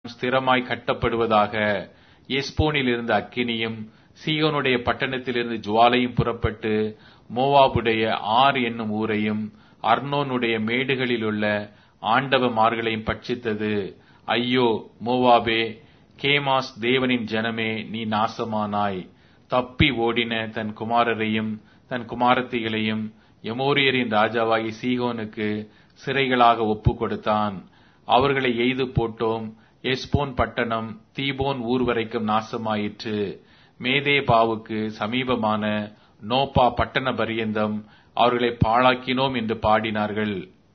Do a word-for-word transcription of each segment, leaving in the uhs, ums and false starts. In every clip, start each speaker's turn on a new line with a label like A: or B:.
A: ஸ்திரமாய் கட்டப்படுவதாக. எஸ்போனிலிருந்து அக்கினியும் சீயோனுடைய பட்டணத்திலிருந்து ஜுவாலையும் புறப்பட்டு மோவாபுடைய ஆர் என்னும் ஊரையும் அர்னோனுடைய மேடுகளிலுள்ள ஆண்டவமார்களையும் பட்சித்தது. ஐயோ மோவாபே, கேமாஸ் தேவனின் ஜனமே, நீ நாசமானாய். தப்பி ஓடின தன் குமாரரையும் தன் குமாரத்திகளையும் எமோரியரின் ராஜாவாகி சீகோனுக்கு சிறைகளாக ஒப்பு கொடுத்தான். அவர்களை எய்து போட்டோம். எஸ்போன் பட்டணம் தீபோன் ஊர் வரைக்கும் நாசமாயிற்று. மேதேபாவுக்கு சமீபமான நோப்பா பட்டண பரியந்தம் அவர்களை பாழாக்கினோம் என்று பாடினார்கள்.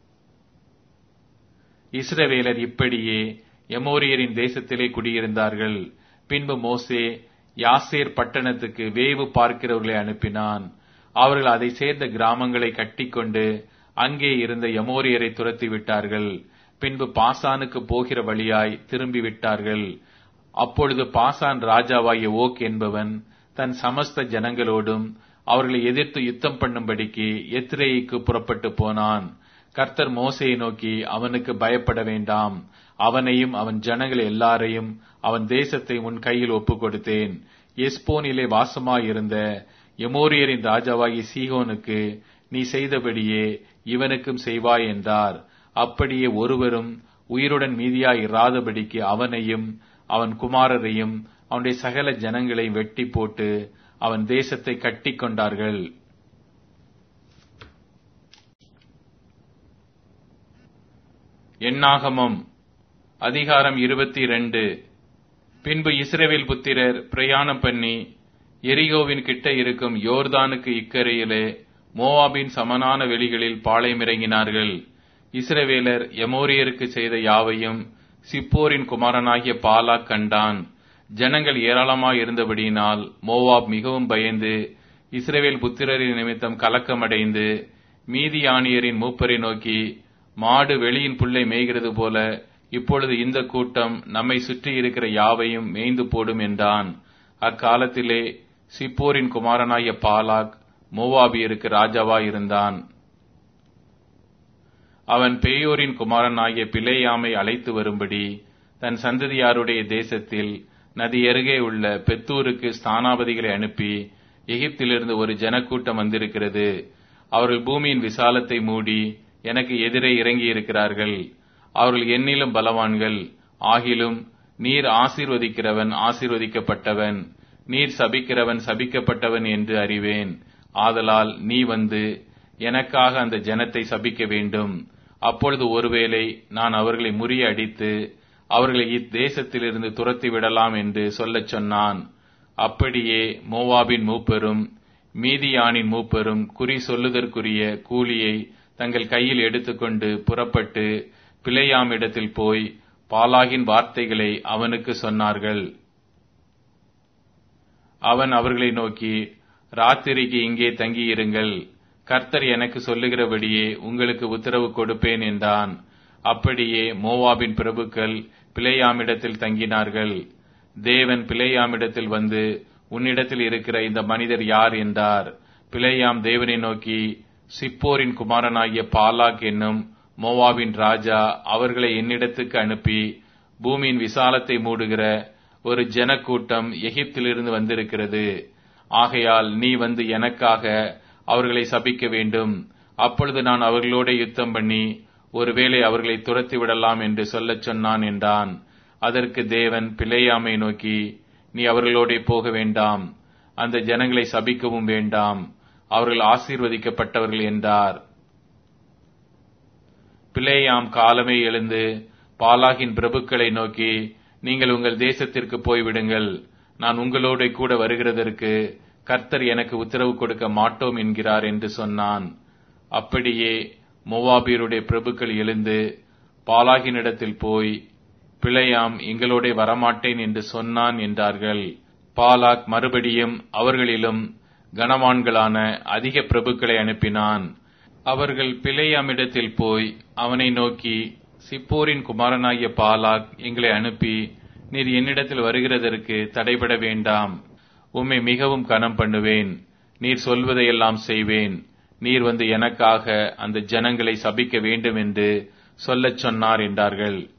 A: இஸ்ரவேலர் இப்படியே எமோரியரின் தேசத்திலே குடியிருந்தார்கள். பின்பு மோசே யாசேர் பட்டணத்துக்கு வேவு பார்க்கிறவர்களை அனுப்பினான். அவர்கள் அதை சேர்ந்த கிராமங்களை கட்டிக்கொண்டு அங்கே இருந்த எமோரியரை துரத்தி விட்டார்கள். பின்பு பாசானுக்கு போகிற வழியாய் திரும்பி விட்டார்கள். அப்பொழுது பாசான் ராஜாவாகிய ஓக் என்பவன் தன் சமஸ்த ஜனங்களோடும் அவர்களை எதிர்த்து யுத்தம் பண்ணும்படிக்கு எத்ரேயிக்கு புறப்பட்டு போனான். கர்த்தர் மோசேயை நோக்கி, அவனுக்கு பயப்பட வேண்டாம், அவனையும் அவன் ஜனங்கள் எல்லாரையும் அவன் தேசத்தை உன் கையில் ஒப்புக் கொடுத்தேன். எஸ்போனிலே வாசமாயிருந்த எமோரியரின் ராஜாவாகி சீகோனுக்கு நீ செய்தபடியே இவனுக்கும் செய்வாய் என்றார். அப்படியே ஒருவரும் உயிருடன் மீதியாய் இராதபடிக்கு அவனையும் அவன் குமாரரையும் அவனுடைய சகல ஜனங்களை வெட்டி போட்டு அவன் தேசத்தை கட்டி கொண்டார்கள். எண்ணாகமம் அதிகாரம் இருபத்தி இரண்டு. பின்பு இஸ்ரவேல் புத்திரர் பிரயாணம் பண்ணி எரிகோவின் கிட்ட இருக்கும் யோர்தானுக்கு இக்கரையிலே மோவாபின் சமனான வெளிகளில் பாளையமிறங்கினார்கள். இஸ்ரவேலர் எமோரியருக்கு செய்த யாவையும் சிப்போரின் குமாரனாகிய பாலாக் கண்டான். ஜனங்கள் ஏராளமாய் இருந்தபடியினால் மோவாப் மிகவும் பயந்து இஸ்ரவேல் புத்திரரின் நிமித்தம் கலக்கமடைந்து மீதியானியரின் மூப்பரை நோக்கி, மாடு வெளியின் புல்லை மேய்கிறது போல இப்பொழுது இந்த கூட்டம் நம்மை சுற்றி இருக்கிற யாவையும் மேய்ந்து போடும் என்றான். அக்காலத்திலே சிப்போரின் குமாரனாகிய பாலாக் மோவாபியருக்கு ராஜாவாயிருந்தான். அவன் பேயோரின் குமாரனாகிய பிலேயாமை அழைத்து வரும்படி தன் சந்ததியாருடைய தேசத்தில் நதி அருகே உள்ள பெத்தூருக்கு ஸ்தானாபதிகளை அனுப்பி, எகிப்திலிருந்து ஒரு ஜனக்கூட்டம் வந்திருக்கிறது. அவர்கள் பூமியின் விசாலத்தை மூடி எனக்கு எதிரே இறங்கி இருக்கிறார்கள். அவர்கள் என்னிலும் பலவான்கள். ஆகிலும் நீர் ஆசீர்வதிக்கிறவன் ஆசீர்வதிக்கப்பட்டவன், நீர் சபிக்கிறவன் சபிக்கப்பட்டவன் என்று அறிவேன். ஆதலால் நீ வந்து எனக்காக அந்த ஜனத்தை சபிக்க வேண்டும். அப்பொழுது ஒருவேளை நான் அவர்களை முறிய அடித்து அவர்களை இத்தேசத்திலிருந்து துரத்தி விடலாம் என்று சொல்லச் சொன்னான். அப்படியே மோவாபின் மூப்பரும் மீதியானின் மூப்பரும் குறி சொல்லுதற்குரிய கூலியை தங்கள் கையில் எடுத்துக்கொண்டு புறப்பட்டு பிலேயாமிடத்தில் போய் பாலாகின் வார்த்தைகளை அவனுக்கு சொன்னார்கள். அவன் அவர்களை நோக்கி, ராத்திரிக்கு இங்கே தங்கியிருங்கள், கர்த்தர் எனக்கு சொல்லுகிறபடியே உங்களுக்கு உத்தரவு கொடுப்பேன் என்றான். அப்படியே மோவாபின் பிரபுக்கள் பிலேயாமிடத்தில் தங்கினார்கள். தேவன் பிலேயாமிடத்தில் வந்து, உன்னிடத்தில் இருக்கிற இந்த மனிதர் யார் என்றார். பிலேயாம் தேவனை நோக்கி, சிப்போரின் குமாரனாகிய பாலாக் என்னும் மோவாபின் ராஜா அவர்களை என்னிடத்துக்கு அனுப்பி, பூமியின் விசாலத்தை மூடுகிற ஒரு ஜனக்கூட்டம் எகிப்திலிருந்து வந்திருக்கிறது. ஆகையால் நீ வந்து எனக்காக அவர்களை சபிக்க வேண்டும். அப்பொழுது நான் அவர்களோட யுத்தம் பண்ணி ஒருவேளை அவர்களை துரத்தி விடலாம் என்று சொல்லச் சொன்னான் என்றான். அதற்கு தேவன் பிலேயாமை நோக்கி, நீ அவர்களோட போக வேண்டாம், அந்த ஜனங்களை சபிக்கவும் வேண்டாம், அவர்கள் ஆசீர்வதிக்கப்பட்டவர்கள் என்றார். பிலேயாம் காலமே எழுந்து பாலாகின் பிரபுக்களை நோக்கி, நீங்கள் உங்கள் தேசத்திற்கு போய்விடுங்கள், நான் உங்களோட கூட வருகிறதற்கு கர்த்தர் எனக்கு உத்தரவு கொடுக்க மாட்டோம் என்கிறார் என்று சொன்னான். அப்படியே மோவாபியருடைய பிரபுக்கள் எழுந்து பாலாகினிடத்தில் போய், பிலேயாம் எங்களோட வரமாட்டேன் என்று சொன்னான் என்றார்கள். பாலாக் மறுபடியும் அவர்களிலும் கனவான்களான அதிக பிரபுக்களை அனுப்பினான். அவர்கள் பிலேயாமிடத்தில் போய் அவனை நோக்கி, சிப்போரின் குமாரனாகிய பாலாக் எங்களை அனுப்பி, நீர் என்னிடத்தில் வருகிறதற்கு தடைபட வேண்டாம், உம்மை மிகவும் கனம் பண்ணுவேன், நீர் சொல்வதையெல்லாம் செய்வேன், நீர் வந்து எனக்காக அந்த ஜனங்களை சபிக்க வேண்டும் என்று சொல்லச் சொன்னார் என்றார்கள்.